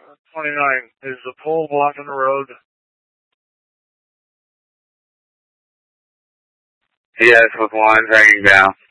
29. Is the pole blocking the road? Yes, with lines hanging down.